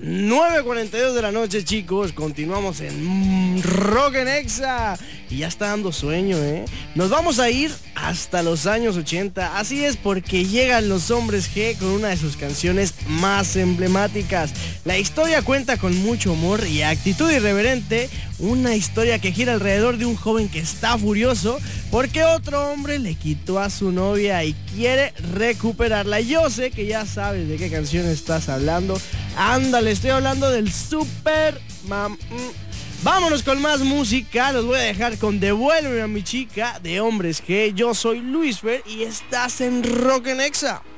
9:42 de la noche, chicos. Continuamos en Rock en Exa. Y ya está dando sueño, ¿eh? Nos vamos a ir hasta los años 80. Así es, porque llegan los Hombres G con una de sus canciones más emblemáticas. La historia cuenta con mucho humor y actitud irreverente. Una historia que gira alrededor de un joven que está furioso porque otro hombre le quitó a su novia y quiere recuperarla. Yo sé que ya sabes de qué canción estás hablando. Ándale, estoy hablando del Vámonos con más música. Los voy a dejar con Devuélveme a mi chica de Hombres G. Yo soy Luis Fer y estás en Rock en Exa.